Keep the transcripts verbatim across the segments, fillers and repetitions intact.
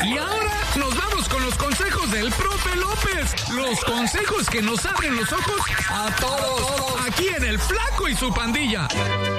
Y ahora nos vamos con los consejos del profe López. Los consejos que nos abren los ojos a todos. Aquí en El Flaco y su pandilla.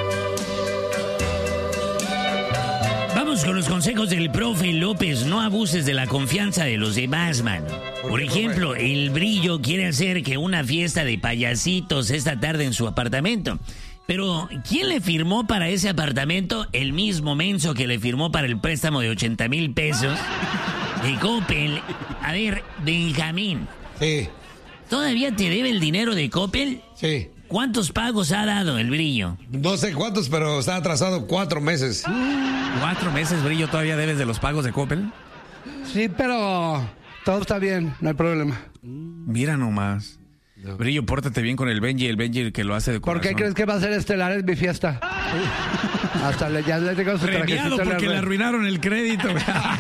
Vamos con los consejos del profe López. No abuses de la confianza de los demás, mano. Por ejemplo, el Brillo quiere hacer que una fiesta de payasitos esta tarde en su apartamento. Pero, ¿quién le firmó para ese apartamento? El mismo menso que le firmó para el préstamo de ochenta mil pesos de Coppel. A ver, Benjamín. Sí. ¿Todavía te debe el dinero de Coppel? Sí. ¿Cuántos pagos ha dado el Brillo? No sé cuántos, pero está atrasado cuatro meses. ¿Cuatro meses, Brillo, todavía debes de los pagos de Coppel? Sí, pero todo está bien, no hay problema. Mira nomás. No. Brillo, pórtate bien con el Benji, el Benji el que lo hace de corazón. ¿Por qué crees que va a ser estelar en mi fiesta? Hasta le, ya le tengo su Premiado trajecito. porque le, le arruinaron el crédito.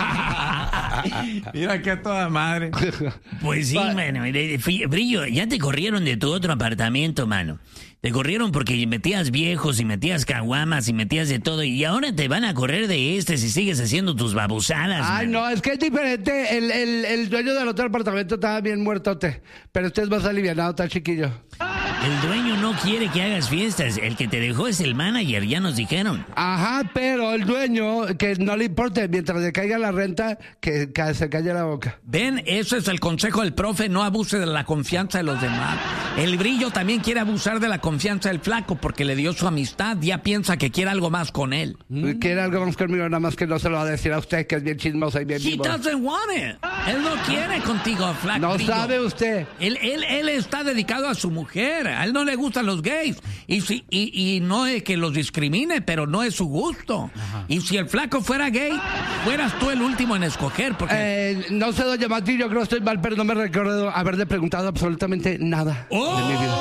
Mira que a toda madre. Pues sí, mano. Brillo, ya te corrieron de tu otro apartamento, mano. Te corrieron porque metías viejos y metías caguamas y metías de todo. Y ahora te van a correr de este si sigues haciendo tus babosadas. Ay, mano. no, es que es diferente. El, el, el dueño del otro apartamento estaba bien muertote. Pero usted es más alivianado, está chiquillo. El dueño no quiere que hagas fiestas. El que te dejó es el manager, ya nos dijeron. Ajá, pero el dueño, que no le importe, mientras le caiga la renta, que, que se calle la boca. Ven, eso es el consejo del profe, no abuse de la confianza de los demás. El Brillo también quiere abusar de la confianza del Flaco porque le dio su amistad, ya piensa que quiere algo más con él. Mm. Quiere algo más conmigo, nada más que no se lo va a decir a usted, que es bien chismosa y bien He vivo. doesn't want it. Él no quiere contigo, Flaco. No Brillo. sabe usted. Él, él, él está dedicado a su mujer, a él no le gustan los gays. Y, si, y, y no es que los discrimine, pero no es su gusto. Ajá. Y si el Flaco fuera gay, fueras tú el último en escoger. Porque... Eh, no sé, doña Mati, yo creo que estoy mal, pero no me recuerdo haberle preguntado absolutamente nada ¡Oh! de mi vida.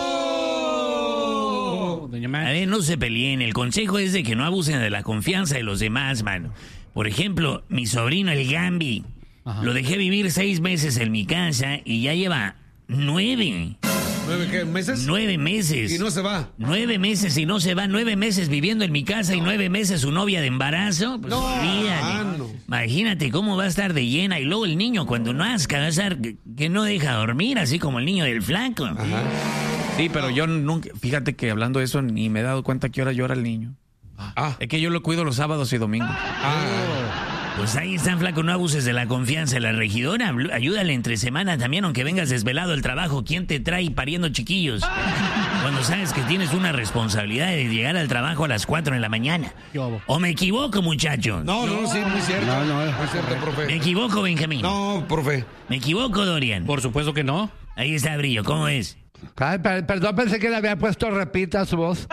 A ver, no se peleen. El consejo es de que no abusen de la confianza de los demás, mano. Por ejemplo, mi sobrino, el Gambi, Ajá. lo dejé vivir seis meses en mi casa y ya lleva nueve. ¿Nueve qué, meses? Nueve meses. Y no se va. Nueve meses y no se va. Nueve meses viviendo en mi casa y nueve meses su novia de embarazo. Pues, no, ah, no. Imagínate cómo va a estar de llena. Y luego el niño cuando nazca va a estar que, que no deja dormir, así como el niño del Flaco. Ajá. Sí, pero yo nunca, fíjate que hablando de eso ni me he dado cuenta que hora llora el niño. Ah. Es que yo lo cuido los sábados y domingos. Ah. Pues ahí está, Flaco, no abuses de la confianza de la regidora. Ayúdale entre semana también, aunque vengas desvelado al trabajo. ¿Quién te trae pariendo chiquillos? Cuando sabes que tienes una responsabilidad de llegar al trabajo a las cuatro de la mañana. ¿O me equivoco, muchachos? No, no, sí, muy cierto. No, no, muy cierto, profe. ¿Me equivoco, Benjamín? No, profe. ¿Me equivoco, Dorian? Por supuesto que no. Ahí está, Brillo, ¿cómo es? Ay, per perdón, pensé que le había puesto repita su voz.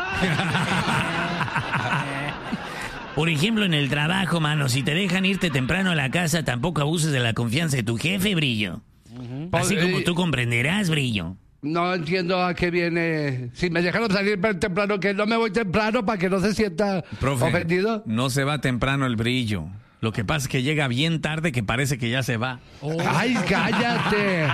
Por ejemplo, en el trabajo, mano, si te dejan irte temprano a la casa, tampoco abuses de la confianza de tu jefe, Brillo. Uh-huh. Así como tú comprenderás, Brillo. No entiendo a qué viene. Si me dejaron salir temprano, que no me voy temprano para que no se sienta Profe, ofendido. No se va temprano el Brillo. Lo que pasa es que llega bien tarde que parece que ya se va. Oh. ¡Ay, cállate!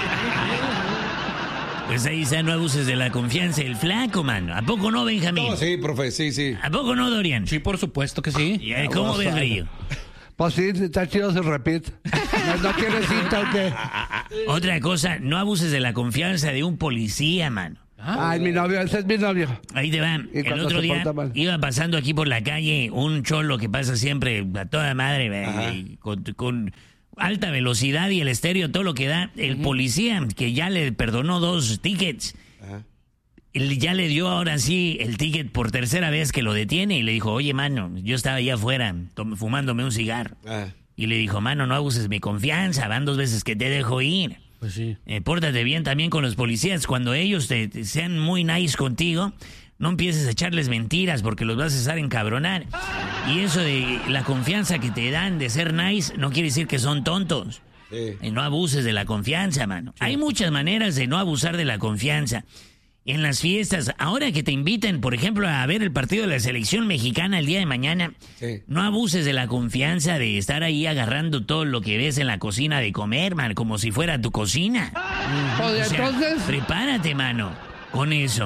Pues ahí está, no abuses de la confianza del Flaco, mano. ¿A poco no, Benjamín? No, sí, profe, sí, sí. ¿A poco no, Dorian? Sí, por supuesto que sí. ¿Y cómo ves, Brillo? Pues sí, está chido su repeat. ¿No, no quieres cinta o qué? Otra cosa, no abuses de la confianza de un policía, mano. Ah, Ay, mi novio, ese es mi novio. Ahí te va. El otro día iba pasando aquí por la calle un cholo que pasa siempre a toda madre, eh, con... con alta velocidad y el estéreo, todo lo que da. El uh-huh. policía, que ya le perdonó dos tickets, uh-huh. él ya le dio ahora sí el ticket por tercera vez que lo detiene y le dijo, oye, mano, yo estaba allá afuera fumándome un cigarro. Uh-huh. Y le dijo, mano, no abuses mi confianza, van dos veces que te dejo ir. Pues sí. Eh, pórtate bien también con los policías. Cuando ellos te, te sean muy nice contigo, no empieces a echarles mentiras porque los vas a hacer encabronar. Y eso de la confianza que te dan de ser nice no quiere decir que son tontos. Sí. Y no abuses de la confianza, mano. Sí. Hay muchas maneras de no abusar de la confianza. En las fiestas, ahora que te inviten, por ejemplo, a ver el partido de la selección mexicana el día de mañana, sí. no abuses de la confianza de estar ahí agarrando todo lo que ves en la cocina de comer, man, como si fuera tu cocina. Pues, o sea, entonces... Prepárate, mano, con eso.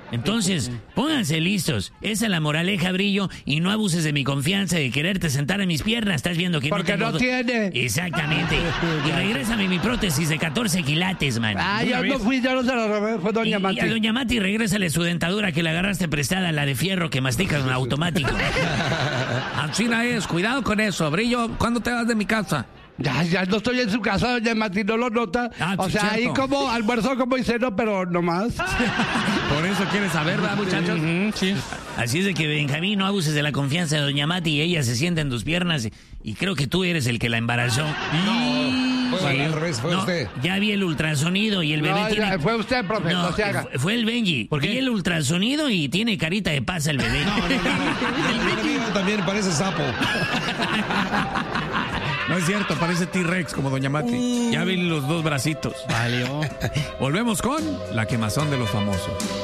Entonces, pónganse listos. Esa es la moraleja, Brillo, y no abuses de mi confianza de quererte sentar en mis piernas. Estás viendo que Porque no tengo... no tiene. Exactamente. Y regrésame mi prótesis de catorce quilates, man. Ah, yo no fui, yo no se lo robé, fue Y, doña y Mati. a doña Mati regrésale su dentadura que le agarraste prestada, la de fierro que masticas en automático. Así no es, cuidado con eso. Brillo, ¿cuándo te vas de mi casa? Ya, ya no estoy en su casa, doña Mati, no lo nota. Ah, o sí, sea, ahí cierto. como almuerzo como y ceno, pero no más. Por eso quieres saber, ¿verdad, muchachos? Ujú, sí. Así es de que, Benjamín, no abuses de la confianza de doña Mati y ella se sienta en tus piernas y, y creo que tú eres el que la embarazó. Fue al revés, fue No, usted. ya vi el ultrasonido y el bebé No, tiene... ya, fue usted, profe, no se haga. fue- Fue el Benji. ¿Por qué? Vi el ultrasonido y tiene carita de pasa el bebé. El mío también parece sapo. No es cierto, parece T-Rex como doña Mati. Ya vi los dos bracitos. Valió. Volvemos con la quemazón de los famosos.